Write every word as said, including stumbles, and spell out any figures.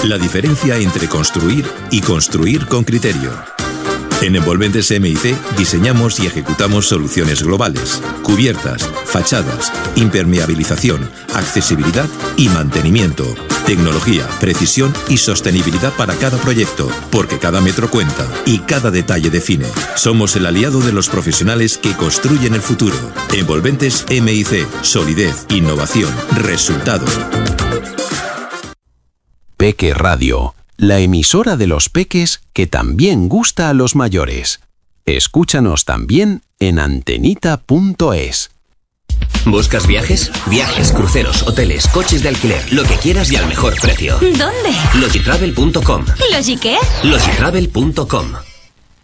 La diferencia entre construir y construir con criterio. En Envolventes M I C diseñamos y ejecutamos soluciones globales, cubiertas, fachadas, impermeabilización, accesibilidad y mantenimiento, tecnología, precisión y sostenibilidad para cada proyecto, porque cada metro cuenta y cada detalle define. Somos el aliado de los profesionales que construyen el futuro. Envolventes M I C, solidez, innovación, resultado. Peque Radio, la emisora de los peques que también gusta a los mayores. Escúchanos también en antenita punto es. ¿Buscas viajes? Viajes, cruceros, hoteles, coches de alquiler, lo que quieras y al mejor precio. ¿Dónde? Logitravel punto com. ¿Logi qué? Logitravel punto com.